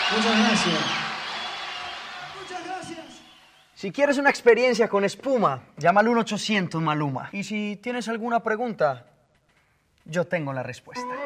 Muchas gracias. Muchas gracias. Si quieres una experiencia con espuma, llama al 1-800 Maluma. Y si tienes alguna pregunta, yo tengo la respuesta.